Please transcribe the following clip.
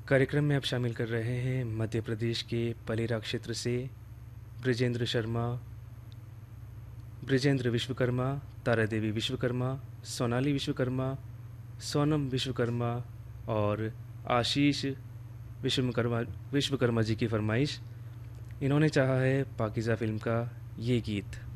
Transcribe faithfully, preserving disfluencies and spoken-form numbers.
कार्यक्रम में आप शामिल कर रहे हैं मध्य प्रदेश के पलेरा क्षेत्र से ब्रिजेंद्र शर्मा, ब्रिजेंद्र विश्वकर्मा, तारा देवी विश्वकर्मा, सोनाली विश्वकर्मा, सोनम विश्वकर्मा और आशीष विश्वकर्मा विश्वकर्मा जी की फरमाइश। इन्होंने चाहा है पाकीज़ा फ़िल्म का ये गीत।